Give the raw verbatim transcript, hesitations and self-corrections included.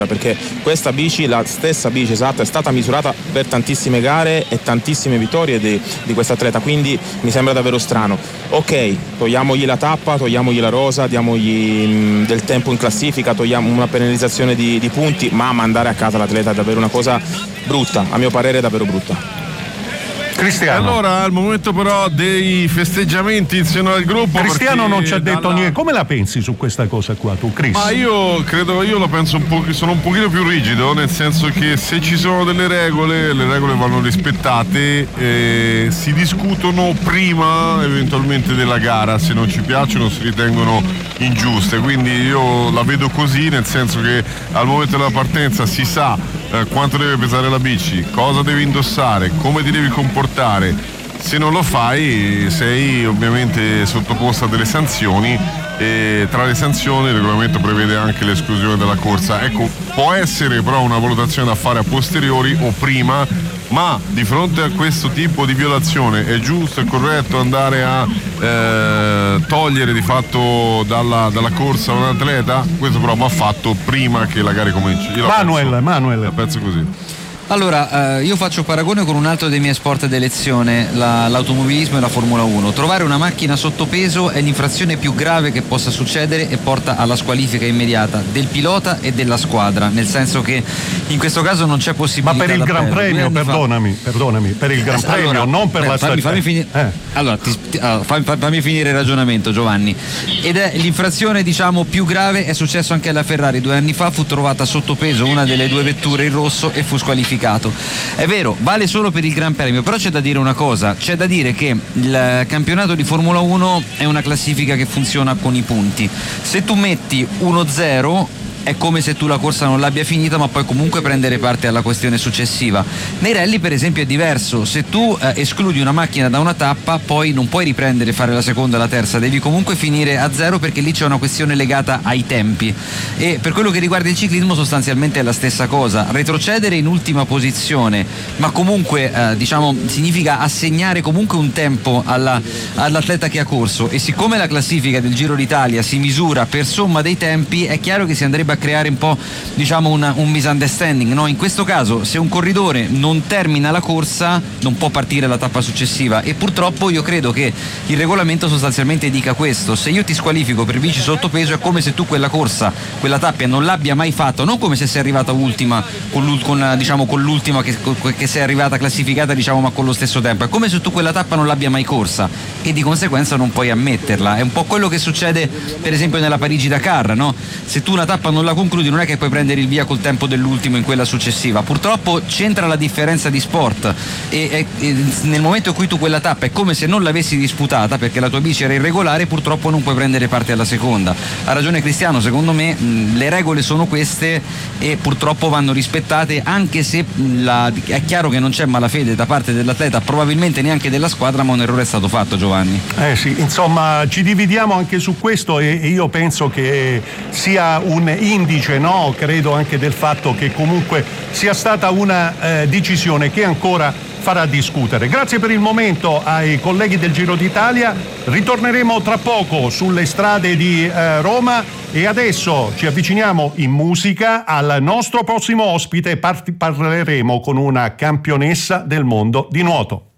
perché questa bici, la stessa bici esatta, è stata misurata per tantissime gare e tantissime vittorie di, di questo atleta, quindi mi sembra davvero strano. Ok, togliamogli la tappa, togliamogli la rosa, diamogli mh, del tempo in classifica, togliamo una penalizzazione di, di punti, ma mandare a casa l'atleta è davvero una cosa brutta, a mio parere è davvero brutta. Cristiano. Allora, al momento però dei festeggiamenti insieme al gruppo. Cristiano non ci ha detto dalla... niente. Come la pensi su questa cosa qua, tu, Chris? Ma io credo, io la penso un po', sono un pochino più rigido, nel senso che se ci sono delle regole, le regole vanno rispettate, eh, si discutono prima eventualmente della gara, se non ci piacciono si ritengono ingiuste, quindi io la vedo così, nel senso che al momento della partenza si sa eh, quanto deve pesare la bici, cosa devi indossare, come ti devi comportare. Se non lo fai sei ovviamente sottoposto a delle sanzioni e tra le sanzioni il regolamento prevede anche l'esclusione dalla corsa. Ecco, può essere però una valutazione da fare a posteriori o prima, ma di fronte a questo tipo di violazione è giusto e corretto andare a eh, togliere di fatto dalla, dalla corsa un atleta? Questo però va fatto prima che la gara cominci. Io la Manuel, penso, Manuel. la penso così. Allora, eh, io faccio paragone con un altro dei miei sport d'elezione, la, l'automobilismo e la Formula uno. Trovare una macchina sottopeso è l'infrazione più grave che possa succedere e porta alla squalifica immediata del pilota e della squadra, nel senso che in questo caso non c'è possibilità. Ma per il Gran Premio, perdonami, fa... perdonami, per il Gran allora, Premio, non per beh, la fammi, fammi finire, eh. allora, ti, ti, allora fammi, fammi finire il ragionamento, Giovanni. Ed è l'infrazione, diciamo, più grave, è successo anche alla Ferrari due anni fa, fu trovata sottopeso una delle due vetture in rosso e fu squalificato. È vero, vale solo per il Gran Premio, però c'è da dire una cosa, c'è da dire che il campionato di Formula uno è una classifica che funziona con i punti. Se tu metti uno zero è come se tu la corsa non l'abbia finita, ma poi comunque prendere parte alla questione successiva. Nei rally per esempio è diverso, se tu eh, escludi una macchina da una tappa poi non puoi riprendere, fare la seconda e la terza, devi comunque finire a zero perché lì c'è una questione legata ai tempi. E per quello che riguarda il ciclismo sostanzialmente è la stessa cosa, retrocedere in ultima posizione ma comunque eh, diciamo significa assegnare comunque un tempo alla, all'atleta che ha corso, e siccome la classifica del Giro d'Italia si misura per somma dei tempi è chiaro che si andrebbe a creare un po', diciamo, una, un misunderstanding, no? In questo caso se un corridore non termina la corsa non può partire la tappa successiva, e purtroppo io credo che il regolamento sostanzialmente dica questo: se io ti squalifico per bici sottopeso è come se tu quella corsa, quella tappa non l'abbia mai fatto, non come se sei arrivata ultima con, con, diciamo, con l'ultima che, che sei arrivata classificata, diciamo, ma con lo stesso tempo, è come se tu quella tappa non l'abbia mai corsa e di conseguenza non puoi ammetterla. È un po' quello che succede per esempio nella Parigi-Dakar, no? Se tu una tappa non la concludi non è che puoi prendere il via col tempo dell'ultimo in quella successiva, purtroppo c'entra la differenza di sport e, e, e nel momento in cui tu quella tappa è come se non l'avessi disputata perché la tua bici era irregolare, purtroppo non puoi prendere parte alla seconda. Ha ragione Cristiano, secondo me mh, le regole sono queste e purtroppo vanno rispettate, anche se mh, la, è chiaro che non c'è malafede da parte dell'atleta, probabilmente neanche della squadra, ma un errore è stato fatto, Giovanni. Eh sì, insomma ci dividiamo anche su questo e, e io penso che sia un indice, no? Credo anche del fatto che comunque sia stata una eh, decisione che ancora farà discutere. Grazie per il momento ai colleghi del Giro d'Italia, ritorneremo tra poco sulle strade di eh, Roma e adesso ci avviciniamo in musica al nostro prossimo ospite, Par- parleremo con una campionessa del mondo di nuoto.